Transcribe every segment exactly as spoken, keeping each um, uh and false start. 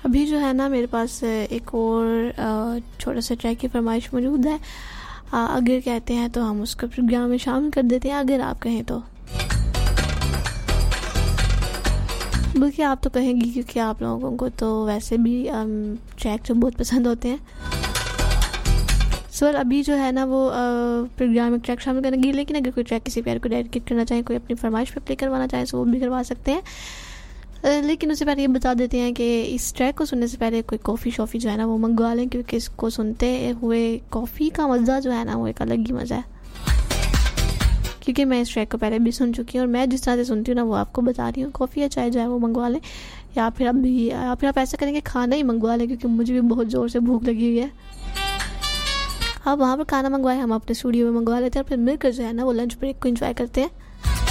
अभी जो है ना मेरे पास एक और छोटा सा ट्रैक की फरमाइश मौजूद है। अगर कहते हैं तो हम उसको प्रोग्राम में शामिल कर देते हैं, अगर आप कहें तो। बल्कि आप तो कहेंगी क्योंकि आप लोगों को तो वैसे भी ट्रैक जो बहुत पसंद होते हैं। सर अभी जो है ना वो प्रोग्राम में ट्रैक शामिल करेंगी, लेकिन अगर कोई ट्रैक किसी प्यार को डेडिकेट करना चाहे, कोई अपनी फरमाइश पे प्ले करवाना चाहे तो वो भी करवा सकते हैं। लेकिन उससे पहले ये बता देते हैं कि इस ट्रैक को सुनने से पहले कोई कॉफ़ी शॉफ़ी जो है ना वो मंगवा लें, क्योंकि इसको सुनते हुए कॉफ़ी का मज़ा जो है ना वो एक अलग ही मज़ा है। क्योंकि मैं इस ट्रैक को पहले भी सुन चुकी हूँ और मैं जिस तरह से सुनती हूँ ना वो आपको बता रही हूँ। कॉफ़ी या चाय जो है वो मंगवा लें, या फिर अभी या फिर आप ऐसा करेंगे खाना ही मंगवा लें, क्योंकि मुझे भी बहुत ज़ोर से भूख लगी हुई है। आप वहाँ पर खाना मंगवाएं, हम अपने स्टूडियो में मंगवा लेते हैं और फिर मिलकर जो है ना वो लंच ब्रेक को एंजॉय करते हैं।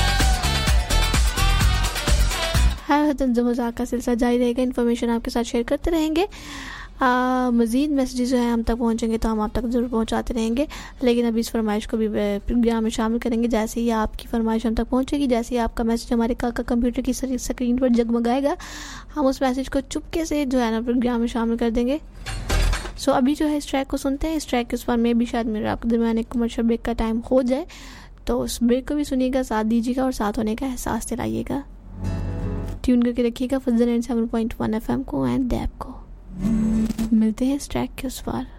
हर तंज़ मज़ाक का सिलसिला जारी रहेगा, इन्फॉर्मेशन आपके साथ शेयर करते रहेंगे। मज़ीद मैसेजेस जो है हम तक पहुँचेंगे तो हम आप तक ज़रूर पहुँचाते रहेंगे। लेकिन अभी इस फरमाइश को भी प्रोग्राम में शामिल करेंगे। जैसे ही आपकी फरमाइश हम तक पहुँचेगी, जैसे ही आपका मैसेज हमारे काका कंप्यूटर की स्क्रीन पर जगमगाएगा, हम उस मैसेज को चुपके से जो है ना प्रोग्राम में शामिल कर देंगे। सो अभी जो है इस ट्रैक को सुनते हैं। इस ट्रैक के उस पर में भी शायद मेरे आपके दरमियान एक कमर्शियल ब्रेक का टाइम हो जाए, तो उस ब्रेक को भी सुनिएगा, साथ दीजिएगा और साथ होने का एहसास दिलाइएगा। ट्यून करके रखिएगा फजल ninety seven point one F M को एंड डैब को। मिलते हैं इस ट्रैक के उस पार।